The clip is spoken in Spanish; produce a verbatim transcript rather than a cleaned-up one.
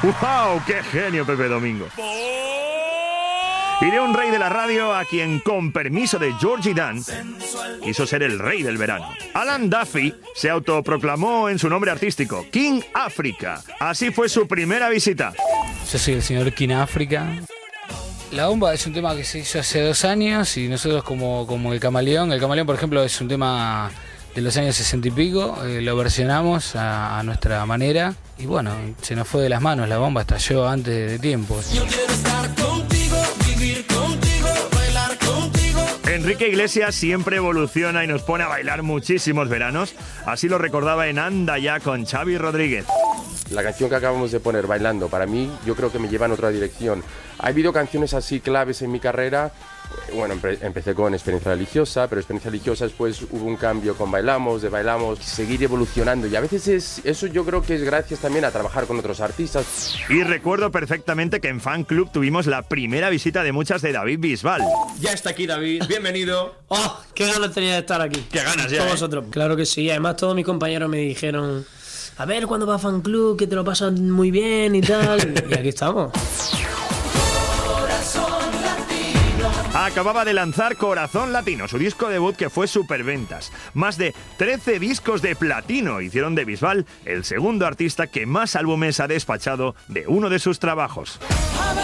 ¡Wow! ¡Qué genio, Pepe Domingo! Y de un rey de la radio a quien, con permiso de Georgie Dan, quiso ser el rey del verano. Alan Duffy se autoproclamó en su nombre artístico, King África. Así fue su primera visita. Yo soy el señor King África. La bomba es un tema que se hizo hace dos años y nosotros como, como el Camaleón, el Camaleón por ejemplo es un tema de los años sesenta y pico, eh, lo versionamos a, a nuestra manera y bueno, se nos fue de las manos, la bomba estalló antes de tiempo. Yo quiero estar contigo, vivir contigo, bailar contigo. Enrique Iglesias siempre evoluciona y nos pone a bailar muchísimos veranos. Así lo recordaba en Anda Ya con Xavi Rodríguez. La canción que acabamos de poner, Bailando, para mí yo creo que me lleva en otra dirección. Ha habido canciones así claves en mi carrera. Bueno, empe- empecé con Experiencia Religiosa, pero Experiencia Religiosa después hubo un cambio con Bailamos, de Bailamos, seguir evolucionando. Y a veces es, eso yo creo que es gracias también a trabajar con otros artistas. Y recuerdo perfectamente que en Fan Club tuvimos la primera visita de muchas de David Bisbal. Ya está aquí David, bienvenido. ¡Oh! ¡Qué ganas tenía de estar aquí! ¡Qué ganas ya! Con ¿eh? vosotros. Claro que sí. Además, todos mis compañeros me dijeron: a ver cuándo va a Fan Club, que te lo pasas muy bien y tal. Y aquí estamos. Acababa de lanzar Corazón Latino, su disco debut que fue superventas. Más de trece discos de platino hicieron de Bisbal el segundo artista que más álbumes ha despachado de uno de sus trabajos. A ver